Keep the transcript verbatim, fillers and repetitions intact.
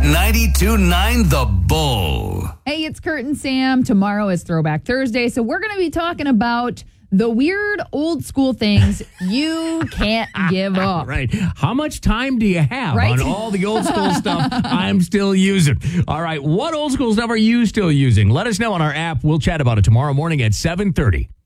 ninety-two point nine The Bull. Hey, it's Kurt and Sam. Tomorrow is Throwback Thursday, so we're going to be talking about the weird old school things you can't give up. Right. How much time do you have Right? on all the old school stuff I'm still using? All right. What old school stuff are you still using? Let us know on our app. We'll chat about it tomorrow morning at seven thirty.